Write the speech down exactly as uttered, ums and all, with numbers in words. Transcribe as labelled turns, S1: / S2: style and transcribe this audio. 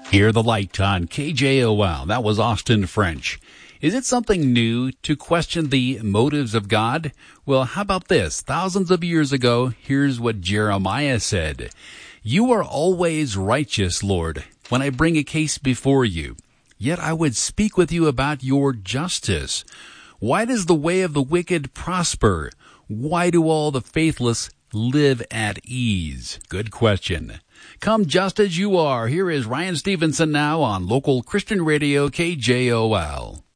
S1: Hear the light on K J O L. That was Austin French. Is it something new to question the motives of God? Well, how about this? Thousands of years ago, here's what Jeremiah said. You are always righteous, Lord, when I bring a case before you. Yet I would speak with you about your justice. Why does the way of the wicked prosper? Why do all the faithless live at ease? Good question. Come just as you are. Here is Ryan Stevenson now on local Christian radio K J O L.